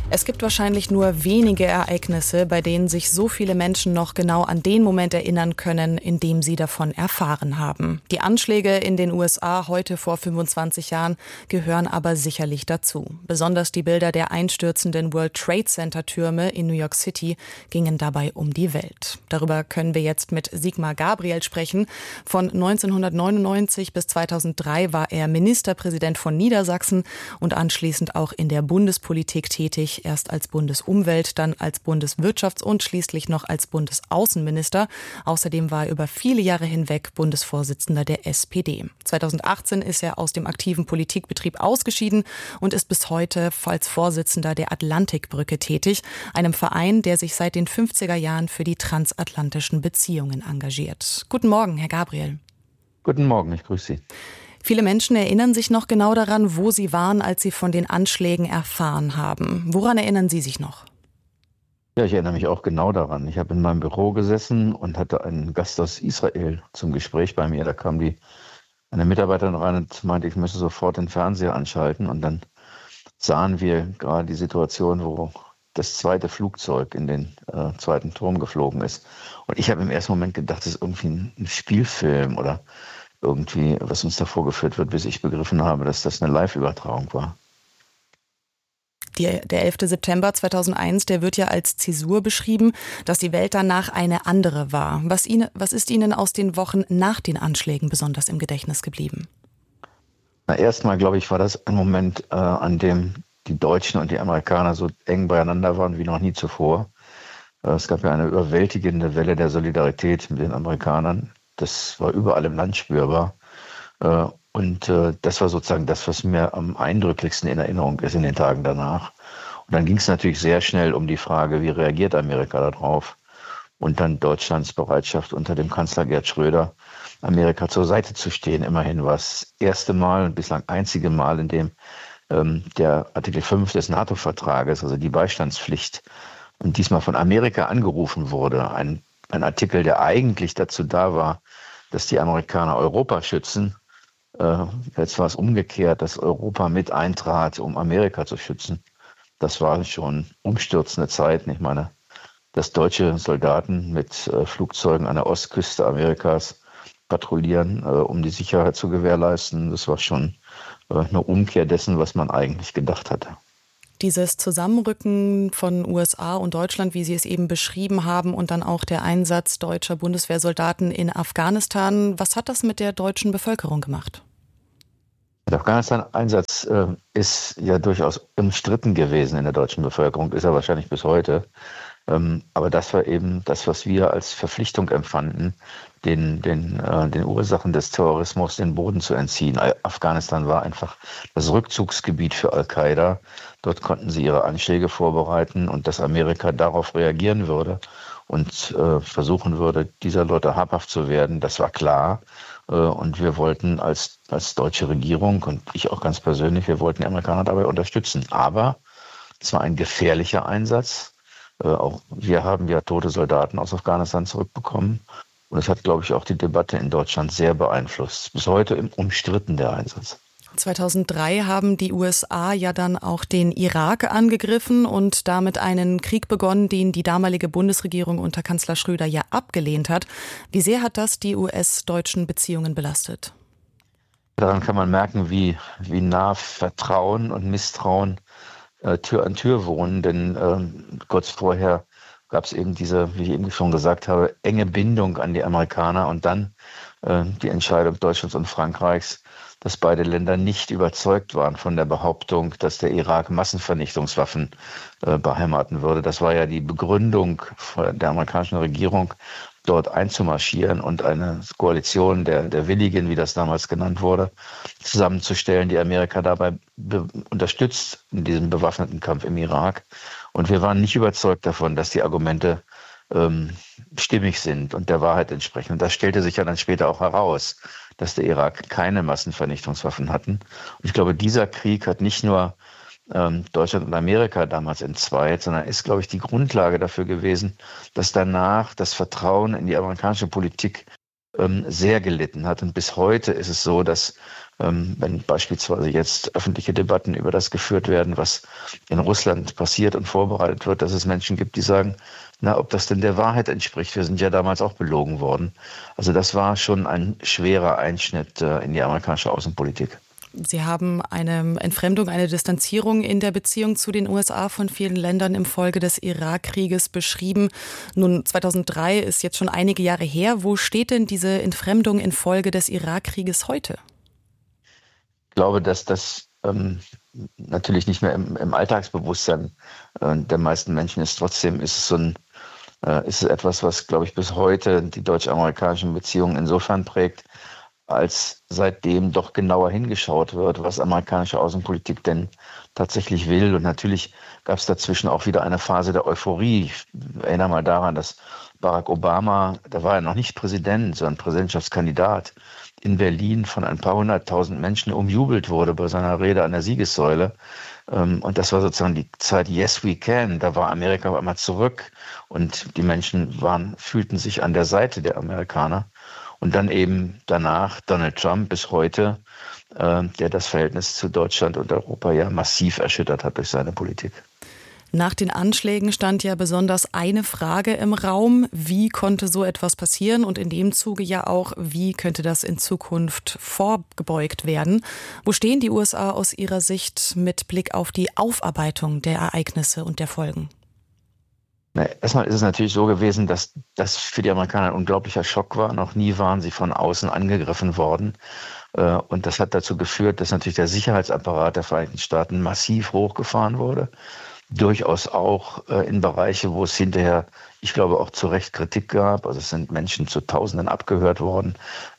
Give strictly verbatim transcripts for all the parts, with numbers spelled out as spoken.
Es gibt wahrscheinlich nur wenige Ereignisse, bei denen sich so viele Menschen noch genau an den Moment erinnern können, in dem sie davon erfahren haben. Die Anschläge in den U S A heute vor fünfundzwanzig Jahren gehören aber sicherlich dazu. Besonders die Bilder der einstürzenden World Trade Center Türme in New York City gingen dabei um die Welt. Darüber können wir jetzt mit Sigmar Gabriel sprechen. Von neunzehnhundertneunundneunzig bis zweitausenddrei war er Ministerpräsident von Niedersachsen und anschließend auch in der Bundespolitik tätig. Erst als Bundesumwelt, dann als Bundeswirtschafts- und schließlich noch als Bundesaußenminister. Außerdem war er über viele Jahre hinweg Bundesvorsitzender der S P D. zweitausendachtzehn ist er aus dem aktiven Politikbetrieb ausgeschieden und ist bis heute als Vorsitzender der Atlantikbrücke tätig, einem Verein, der sich seit den fünfziger Jahren für die transatlantischen Beziehungen engagiert. Guten Morgen, Herr Gabriel. Guten Morgen, ich grüße Sie. Viele Menschen erinnern sich noch genau daran, wo sie waren, als sie von den Anschlägen erfahren haben. Woran erinnern Sie sich noch? Ja, ich erinnere mich auch genau daran. Ich habe in meinem Büro gesessen und hatte einen Gast aus Israel zum Gespräch bei mir. Da kam die eine Mitarbeiterin rein und meinte, ich müsse sofort den Fernseher anschalten. Und dann sahen wir gerade die Situation, wo das zweite Flugzeug in den äh, zweiten Turm geflogen ist. Und ich habe im ersten Moment gedacht, das ist irgendwie ein, ein Spielfilm oder irgendwie, was uns da vorgeführt wird, bis ich begriffen habe, dass das eine Live-Übertragung war. Die, der elfter September zweitausendeins, der wird ja als Zäsur beschrieben, dass die Welt danach eine andere war. Was, Ihnen, was ist Ihnen aus den Wochen nach den Anschlägen besonders im Gedächtnis geblieben? Na, erstmal, glaube ich, war das ein Moment, äh, an dem die Deutschen und die Amerikaner so eng beieinander waren wie noch nie zuvor. Äh, es gab ja eine überwältigende Welle der Solidarität mit den Amerikanern. Das war überall im Land spürbar. Äh, und äh, das war sozusagen das, was mir am eindrücklichsten in Erinnerung ist in den Tagen danach. Und dann ging es natürlich sehr schnell um die Frage, wie reagiert Amerika darauf? Und dann Deutschlands Bereitschaft unter dem Kanzler Gerd Schröder, Amerika zur Seite zu stehen. Immerhin war es das erste Mal und bislang einzige Mal, in dem ähm, der Artikel fünf des NATO-Vertrages, also die Beistandspflicht, und diesmal von Amerika angerufen wurde. Ein, ein Artikel, der eigentlich dazu da war, dass die Amerikaner Europa schützen. Äh, jetzt war es umgekehrt, dass Europa mit eintrat, um Amerika zu schützen. Das waren schon umstürzende Zeiten. Ich meine, dass deutsche Soldaten mit äh, Flugzeugen an der Ostküste Amerikas patrouillieren, äh, um die Sicherheit zu gewährleisten, das war schon äh, eine Umkehr dessen, was man eigentlich gedacht hatte. Dieses Zusammenrücken von U S A und Deutschland, wie Sie es eben beschrieben haben, und dann auch der Einsatz deutscher Bundeswehrsoldaten in Afghanistan, was hat das mit der deutschen Bevölkerung gemacht? Der Afghanistan-Einsatz äh, ist ja durchaus umstritten gewesen in der deutschen Bevölkerung, ist er wahrscheinlich bis heute. Ähm, aber das war eben das, was wir als Verpflichtung empfanden, den, den, äh, den Ursachen des Terrorismus den Boden zu entziehen. Afghanistan war einfach das Rückzugsgebiet für Al-Qaida. Dort konnten sie ihre Anschläge vorbereiten und dass Amerika darauf reagieren würde und äh, versuchen würde, dieser Leute habhaft zu werden, das war klar. Äh, und wir wollten als, als deutsche Regierung und ich auch ganz persönlich, wir wollten die Amerikaner dabei unterstützen. Aber es war ein gefährlicher Einsatz. Äh, auch wir haben ja tote Soldaten aus Afghanistan zurückbekommen. Und das hat, glaube ich, auch die Debatte in Deutschland sehr beeinflusst. Bis heute umstritten der Einsatz. zweitausenddrei haben die U S A ja dann auch den Irak angegriffen und damit einen Krieg begonnen, den die damalige Bundesregierung unter Kanzler Schröder ja abgelehnt hat. Wie sehr hat das die U S-deutschen Beziehungen belastet? Daran kann man merken, wie, wie nah Vertrauen und Misstrauen äh, Tür an Tür wohnen. Denn äh, kurz vorher gab es eben diese, wie ich eben schon gesagt habe, enge Bindung an die Amerikaner und dann äh, die Entscheidung Deutschlands und Frankreichs, dass beide Länder nicht überzeugt waren von der Behauptung, dass der Irak Massenvernichtungswaffen äh, beheimaten würde. Das war ja die Begründung der amerikanischen Regierung, dort einzumarschieren und eine Koalition der, der Willigen, wie das damals genannt wurde, zusammenzustellen, die Amerika dabei be- unterstützt in diesem bewaffneten Kampf im Irak. Und wir waren nicht überzeugt davon, dass die Argumente ähm, stimmig sind und der Wahrheit entsprechen. Und das stellte sich ja dann später auch heraus, dass der Irak keine Massenvernichtungswaffen hatten. Und ich glaube, dieser Krieg hat nicht nur ähm, Deutschland und Amerika damals entzweit, sondern ist, glaube ich, die Grundlage dafür gewesen, dass danach das Vertrauen in die amerikanische Politik ähm, sehr gelitten hat. Und bis heute ist es so, dass Ähm, wenn beispielsweise jetzt öffentliche Debatten über das geführt werden, was in Russland passiert und vorbereitet wird, dass es Menschen gibt, die sagen, na, ob das denn der Wahrheit entspricht. Wir sind ja damals auch belogen worden. Also das war schon ein schwerer Einschnitt äh, in die amerikanische Außenpolitik. Sie haben eine Entfremdung, eine Distanzierung in der Beziehung zu den U S A von vielen Ländern infolge des Irakkrieges beschrieben. Nun, zweitausenddrei ist jetzt schon einige Jahre her. Wo steht denn diese Entfremdung infolge des Irakkrieges heute? Ich glaube, dass das ähm, natürlich nicht mehr im, im Alltagsbewusstsein äh, der meisten Menschen ist. Trotzdem ist es so ein, äh, ist es etwas, was, glaube ich, bis heute die deutsch-amerikanischen Beziehungen insofern prägt, als seitdem doch genauer hingeschaut wird, was amerikanische Außenpolitik denn tatsächlich will. Und natürlich gab es dazwischen auch wieder eine Phase der Euphorie. Ich erinnere mal daran, dass Barack Obama, da war er noch nicht Präsident, sondern Präsidentschaftskandidat, in Berlin von ein paar hunderttausend Menschen umjubelt wurde bei seiner Rede an der Siegessäule. Und das war sozusagen die Zeit Yes, we can. Da war Amerika auf einmal zurück und die Menschen waren, fühlten sich an der Seite der Amerikaner. Und dann eben danach Donald Trump bis heute, äh, der das Verhältnis zu Deutschland und Europa ja massiv erschüttert hat durch seine Politik. Nach den Anschlägen stand ja besonders eine Frage im Raum: Wie konnte so etwas passieren? Und in dem Zuge ja auch, wie könnte das in Zukunft vorgebeugt werden? Wo stehen die U S A aus Ihrer Sicht mit Blick auf die Aufarbeitung der Ereignisse und der Folgen? Na, erstmal ist es natürlich so gewesen, dass das für die Amerikaner ein unglaublicher Schock war. Noch nie waren sie von außen angegriffen worden. Und das hat dazu geführt, dass natürlich der Sicherheitsapparat der Vereinigten Staaten massiv hochgefahren wurde. Durchaus auch in Bereiche, wo es hinterher, ich glaube, auch zu Recht Kritik gab. Also es sind Menschen zu Tausenden abgehört worden.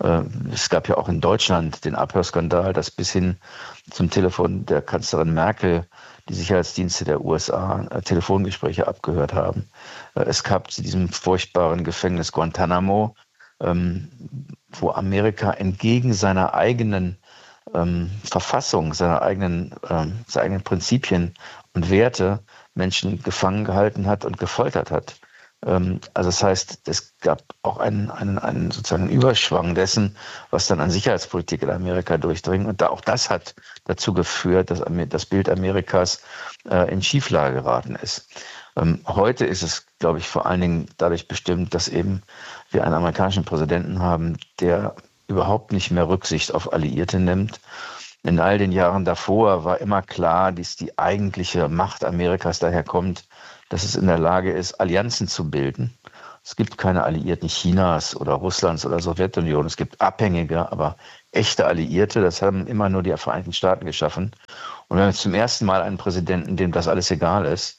Es gab ja auch in Deutschland den Abhörskandal, das bis hin zum Telefon der Kanzlerin Merkel die Sicherheitsdienste der U S A äh, Telefongespräche abgehört haben. Äh, es gab zu diesem furchtbaren Gefängnis Guantanamo, ähm, wo Amerika entgegen seiner eigenen ähm, Verfassung, seiner eigenen, ähm, seiner eigenen Prinzipien und Werte Menschen gefangen gehalten hat und gefoltert hat. Ähm, also das heißt, es gab auch einen, einen, einen sozusagen einen Überschwang dessen, was dann an Sicherheitspolitik in Amerika durchdringt. Und da auch das hat dazu geführt, dass das Bild Amerikas äh, in Schieflage geraten ist. Ähm, heute ist es, glaube ich, vor allen Dingen dadurch bestimmt, dass eben wir einen amerikanischen Präsidenten haben, der überhaupt nicht mehr Rücksicht auf Alliierte nimmt. In all den Jahren davor war immer klar, dass die eigentliche Macht Amerikas daher kommt, dass es in der Lage ist, Allianzen zu bilden. Es gibt keine Alliierten Chinas oder Russlands oder Sowjetunion. Es gibt abhängige, aber echte Alliierte. Das haben immer nur die Vereinigten Staaten geschaffen. Und wir haben jetzt zum ersten Mal einen Präsidenten, dem das alles egal ist.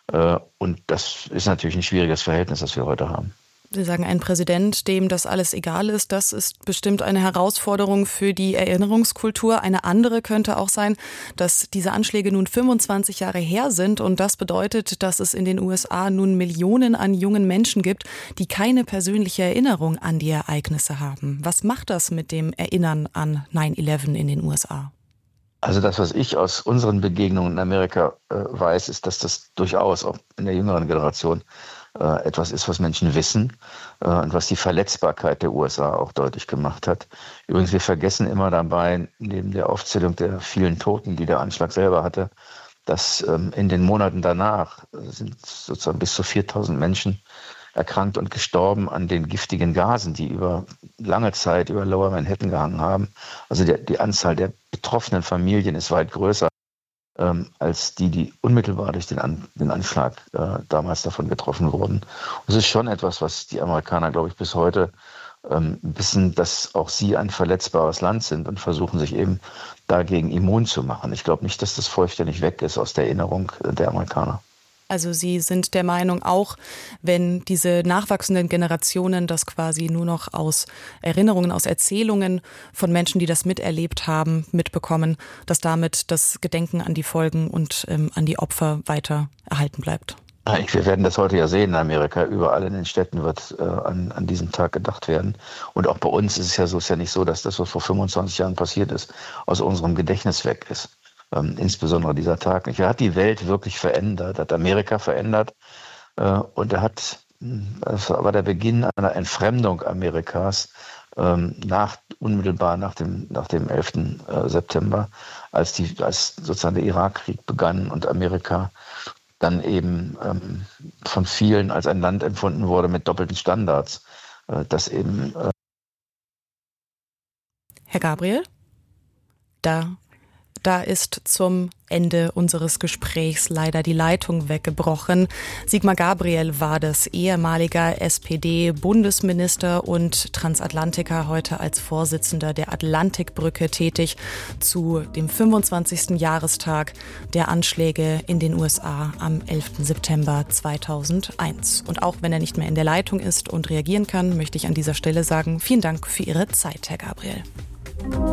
Und das ist natürlich ein schwieriges Verhältnis, das wir heute haben. Sie sagen, ein Präsident, dem das alles egal ist, das ist bestimmt eine Herausforderung für die Erinnerungskultur. Eine andere könnte auch sein, dass diese Anschläge nun fünfundzwanzig Jahre her sind und das bedeutet, dass es in den U S A nun Millionen an jungen Menschen gibt, die keine persönliche Erinnerung an die Ereignisse haben. Was macht das mit dem Erinnern an neun elf in den U S A? Also das, was ich aus unseren Begegnungen in Amerika äh, weiß, ist, dass das durchaus auch in der jüngeren Generation äh, etwas ist, was Menschen wissen äh, und was die Verletzbarkeit der U S A auch deutlich gemacht hat. Übrigens, wir vergessen immer dabei, neben der Aufzählung der vielen Toten, die der Anschlag selber hatte, dass ähm, in den Monaten danach äh, sind sozusagen bis zu viertausend Menschen erkrankt und gestorben an den giftigen Gasen, die über lange Zeit über Lower Manhattan gehangen haben. Also der, die Anzahl der betroffenen Familien ist weit größer ähm, als die, die unmittelbar durch den, An, den Anschlag äh, damals davon getroffen wurden. Und es ist schon etwas, was die Amerikaner, glaube ich, bis heute ähm, wissen, dass auch sie ein verletzbares Land sind und versuchen sich eben dagegen immun zu machen. Ich glaube nicht, dass das vollständig weg ist aus der Erinnerung der Amerikaner. Also Sie sind der Meinung, auch wenn diese nachwachsenden Generationen das quasi nur noch aus Erinnerungen, aus Erzählungen von Menschen, die das miterlebt haben, mitbekommen, dass damit das Gedenken an die Folgen und ähm, an die Opfer weiter erhalten bleibt? Wir werden das heute ja sehen in Amerika. Überall in den Städten wird äh, an, an diesem Tag gedacht werden. Und auch bei uns ist es ja so, ist ja nicht so, dass das, was vor fünfundzwanzig Jahren passiert ist, aus unserem Gedächtnis weg ist. Ähm, insbesondere dieser Tag nicht. Er hat die Welt wirklich verändert, hat Amerika verändert äh, und er hat, das war der Beginn einer Entfremdung Amerikas ähm, nach, unmittelbar nach dem, nach dem elften September, als, die, als sozusagen der Irakkrieg begann und Amerika dann eben ähm, von vielen als ein Land empfunden wurde mit doppelten Standards, äh, das eben... Äh Herr Gabriel, da... Da ist zum Ende unseres Gesprächs leider die Leitung weggebrochen. Sigmar Gabriel war das, ehemaliger S P D-Bundesminister und Transatlantiker, heute als Vorsitzender der Atlantikbrücke tätig, zu dem fünfundzwanzigsten Jahrestag der Anschläge in den U S A am elften September zweitausendeins. Und auch wenn er nicht mehr in der Leitung ist und reagieren kann, möchte ich an dieser Stelle sagen, vielen Dank für Ihre Zeit, Herr Gabriel.